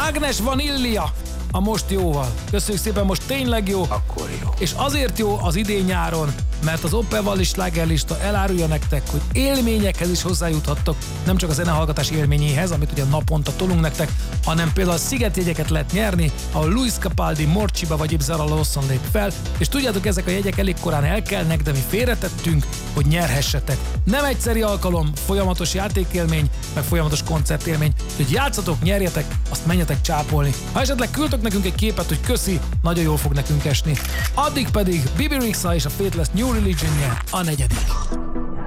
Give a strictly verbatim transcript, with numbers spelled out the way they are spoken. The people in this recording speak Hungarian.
Ágnes Vanília a most jóval. Köszönjük szépen, most tényleg jó. Akkor jó. És azért jó az idén nyáron, mert az Oppenwalli slágerlista elárulja nektek, hogy élményekhez is hozzájuthattok, nem csak a zenehallgatás élményéhez, amit ugye naponta tolunk nektek, hanem például szigetjegyeket lehet nyerni, ahol Luis Capaldi, Morcsiba vagy épp Zara Lawson lép fel, és tudjátok, ezek a jegyek elég korán elkelnek, de mi félretettünk, hogy nyerhessetek. Nem egyszeri alkalom, folyamatos játékélmény, meg folyamatos koncertélmény, úgyhogy játszatok, nyerjetek, azt menjetek csápolni. Ha esetleg küldtök nekünk egy képet, hogy köszi, nagyon jól fog nekünk esni. Addig pedig Bibi Rexha és a Faithless New Religion-je a negyedik.